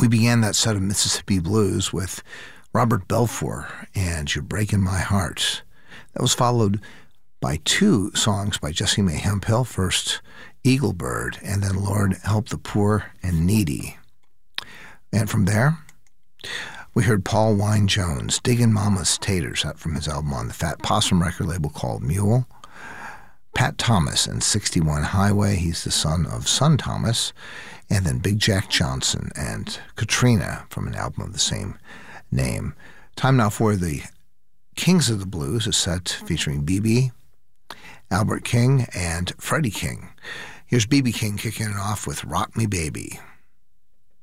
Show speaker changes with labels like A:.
A: We began that set of Mississippi blues with Robert Belfour and You're Breaking My Heart. That was followed by two songs by Jessie Mae Hemphill, first Eagle Bird, and then Lord Help the Poor and Needy. And from there, we heard Paul Wine-Jones, Diggin' Mama's Taters, that from his album on the Fat Possum record label called Mule. Pat Thomas and 61 Highway, he's the son of Son Thomas. And then Big Jack Johnson and Katrina from an album of the same name. Time now for the Kings of the Blues, a set featuring B.B., Albert King, and Freddie King. Here's B.B. King kicking it off with Rock Me Baby.